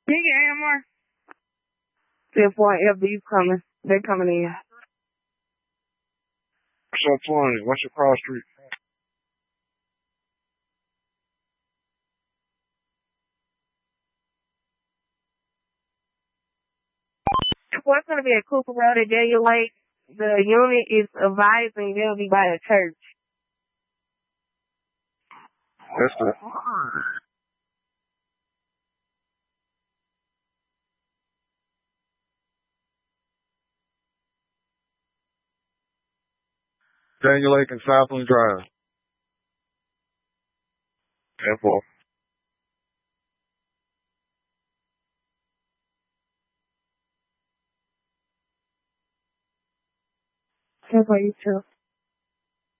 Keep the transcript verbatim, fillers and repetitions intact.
You get A M R? ten four F B's coming. They're coming in. What's up, twenty? What's your cross street? What's going to be at Cooper Road at Daniel Lake? The unit is advising they'll be by the church. That's the... Daniel Lake and Southland Drive. ten four. ten four, you too.